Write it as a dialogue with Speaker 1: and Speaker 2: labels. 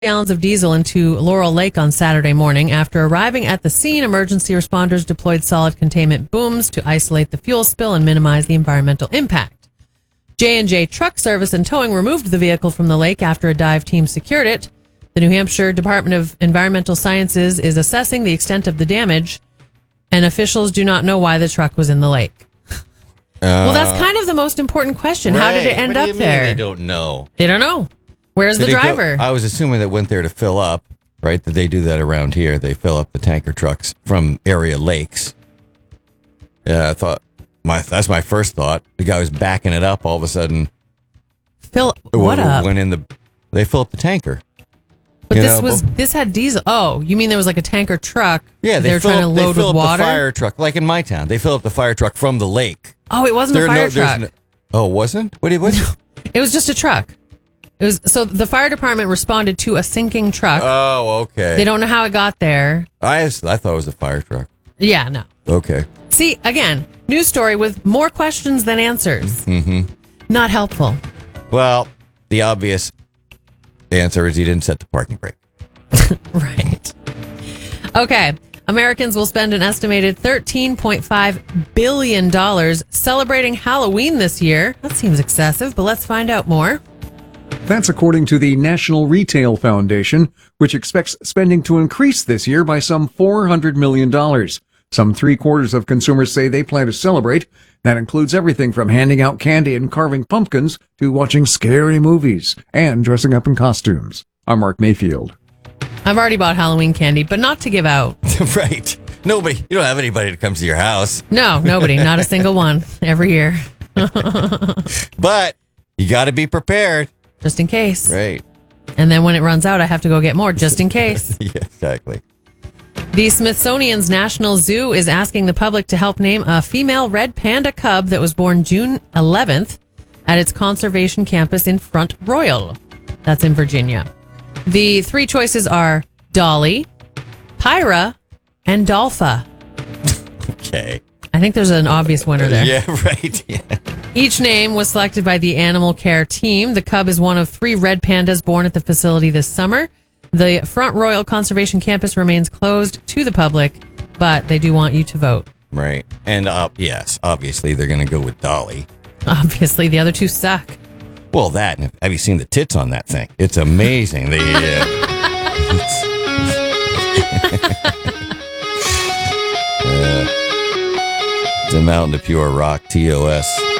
Speaker 1: gallons of diesel into Laurel Lake on Saturday morning. After arriving at the scene, emergency responders deployed solid containment booms to isolate the fuel spill and minimize the environmental impact. J&J Truck Service and Towing removed the vehicle from the lake after a dive team secured it. The New Hampshire Department of Environmental Sciences is assessing the extent of the damage, and officials do not know why the truck was in the lake. Well, that's kind of the most important question.
Speaker 2: Right.
Speaker 1: How did it end up there?
Speaker 2: They don't know.
Speaker 1: They don't know. Where's the driver?
Speaker 2: I was assuming that went there to fill up, right? That they do that around here. They fill up the tanker trucks from area lakes. Yeah, I thought that's my first thought. The guy was backing it up. All of a sudden,
Speaker 1: what up?
Speaker 2: They fill up the tanker.
Speaker 1: But this had diesel. Oh, you mean there was like a tanker truck?
Speaker 2: Yeah,
Speaker 1: they were trying to load with water.
Speaker 2: The fire truck, like in my town, they fill up the fire truck from the lake.
Speaker 1: Oh, it wasn't a fire truck.
Speaker 2: Oh, it wasn't? What? It
Speaker 1: was just a truck. It was so the fire department responded to a sinking truck.
Speaker 2: Oh, okay.
Speaker 1: They don't know how it got there.
Speaker 2: I thought it was a fire truck.
Speaker 1: Yeah, no.
Speaker 2: Okay.
Speaker 1: See, again, news story with more questions than answers.
Speaker 2: Mm-hmm.
Speaker 1: Not helpful.
Speaker 2: Well, the obvious answer is he didn't set the parking brake.
Speaker 1: Right. Okay. Americans will spend an estimated $13.5 billion celebrating Halloween this year. That seems excessive, but let's find out more.
Speaker 3: That's according to the National Retail Foundation, which expects spending to increase this year by some $400 million. Some 3/4 of consumers say they plan to celebrate. That includes everything from handing out candy and carving pumpkins to watching scary movies and dressing up in costumes. I'm Mark Mayfield.
Speaker 1: I've already bought Halloween candy, but not to give out.
Speaker 2: Right. Nobody. You don't have anybody that comes to your house.
Speaker 1: No, nobody. Not a single one every year.
Speaker 2: But you got to be prepared.
Speaker 1: Just in case.
Speaker 2: Right.
Speaker 1: And then when it runs out, I have to go get more just in case.
Speaker 2: Yeah, exactly.
Speaker 1: The Smithsonian's National Zoo is asking the public to help name a female red panda cub that was born June 11th at its conservation campus in Front Royal. That's in Virginia. The 3 choices are Dolly, Pyra, and Dolpha.
Speaker 2: Okay.
Speaker 1: I think there's an obvious winner there.
Speaker 2: Yeah, right. Yeah.
Speaker 1: Each name was selected by the animal care team. The cub is one of 3 red pandas born at the facility this summer. The Front Royal Conservation Campus remains closed to the public, but they do want you to vote.
Speaker 2: Right. And yes, obviously they're going to go with Dolly.
Speaker 1: Obviously, the other 2 suck.
Speaker 2: Well, that. Have you seen the tits on that thing? It's amazing. It's a mountain of pure rock, TOS.